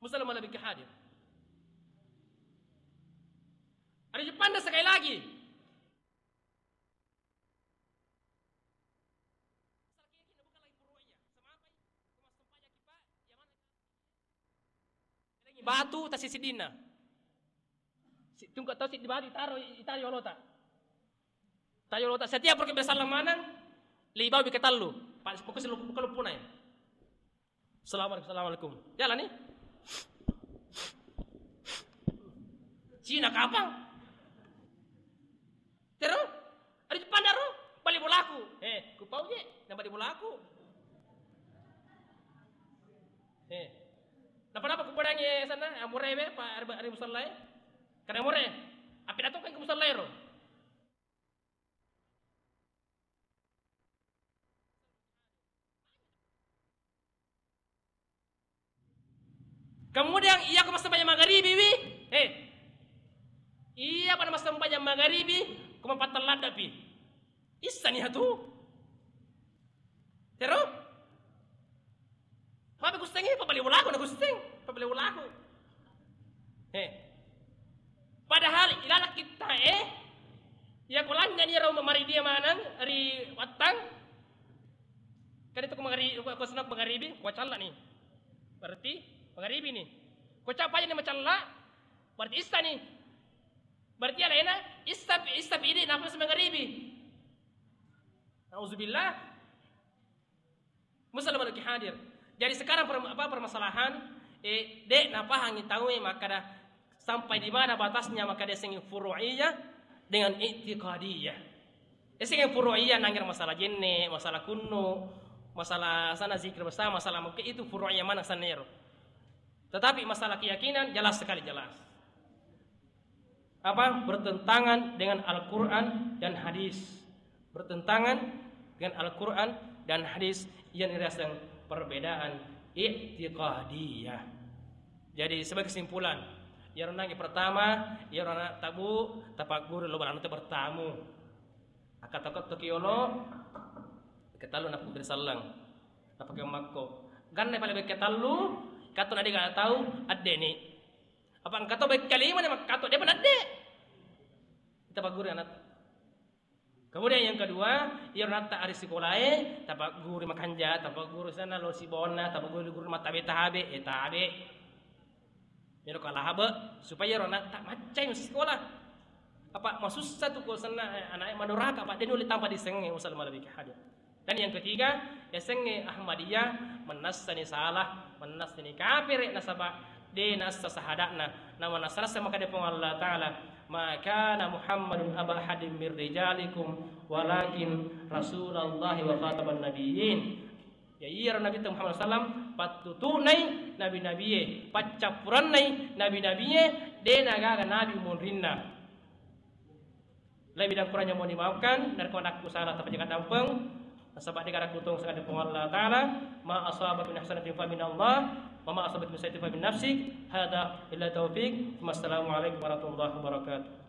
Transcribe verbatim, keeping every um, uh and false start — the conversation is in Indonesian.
Musallamah lebih hadir. Ada Jepang dah sekali lagi. Batu tak sisidina. Tunggu tahu si di batu taruh itario lota. Tayo lota setiap pergi bersalam mana? Libau bikin talu. Pak fokus lu kalau punai. Assalamualaikum. Assalamualaikum. Jalan nih. Cina kapang. Terus ada Jepang daru balik bolaku. Eh, ku pau je, nak balik bolaku. Eh. Napa-napa ku padangi sana, amure be Pak Ari Musallai. Kana amure. Api datang kan ke Musallai ro. Kemudian iya ke masa banyak magharibi wi. Eh. Iya pada masa banyak magharibi, kuma patal ladapi. Isani hatu. Terus Papi gusteng eh, papali wala ko na gusteng. Papali wala ko. Eh. Padahal ilalak kita eh. Ya kulang niya raw mamari dia manang ari watang. Kanito ko mangari ko sanak mangaribi, ko challa ni. Berarti mangaribi ni. Ko chapa ni macalla. Berarti ista ni. Berarti ala ena istab istab ini napa sa mangaribi. Auzubillah. Musallamah lagi hadir. Jadi sekarang apa permasalahan eh dek napa hangi tahu maka dah sampai di mana batasnya maka dia sengin furu'iyah dengan i'tiqadiyah. Dia sengin furu'iyah nangir masalah jenne, masalah kuno, masalah sana zikir bersama, masalah mungkin itu furu'iyah mana sanero. Tetapi masalah keyakinan jelas sekali jelas. Apa bertentangan dengan Al-Qur'an dan hadis. Bertentangan dengan Al-Qur'an dan hadis yang dirasa perbedaan i'tiqadiyah. Jadi sebagai kesimpulan, ya renang yang pertama, ya renang tabu tapak guru lo beranu bertamu. Akatakot tokiolo ketalu nak bersalang. Apa ke makko. Ganna pala be ketalu, kato na di ka tahu adde ni. Apa ang kato be kalima ni makato dia panadde. Tapak guru anak. Kemudian yang kedua, ia nata ari sekolahnya, tapak guru makanja, tapak guru sana lo si bona, tapak guru guru mata beta habe, eta habe. Mero kalah habe supaya rona tak macam sekolah. Apa maksud satu ko sana anak manuraka apa dia nulis tanpa disenge usal malabik hadir. Dan yang ketiga, esenge Ahmadiyah menasani salah, menasani kafir nasaba de nasa sahadana, nama nasara sama kade Allah taala. Maka Muhammadun aba hadim mir rijalikum walakin Rasulullah wa khataban nabiyyin. Ya iya Nabi Muhammad sallam patutunai nabi-nabiye, pacapurannai nabi-nabiye de naga nabi munrinna. Lebih dan kurangnya mohon dimaafkan dan kalau aku salah tapi jangan dampeng. Nasabah dikara kutung sekali pun Allah taala ma asabaka min hasanatin fa min Allah wa ma asabaka min sayyi'atin fa min nafsik hada illa taufiq. Wassalamualaikum warahmatullahi wabarakatuh.